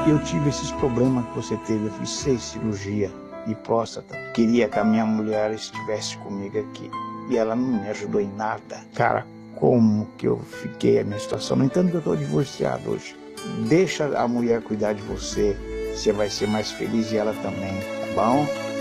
Eu tive esses problemas que você teve, eu fiz 6 cirurgias de próstata. Queria que a minha mulher estivesse comigo aqui e ela não me ajudou em nada. Cara, como que eu fiquei a minha situação? No entanto, eu estou divorciado hoje. Deixa a mulher cuidar de você, você vai ser mais feliz e ela também, tá bom?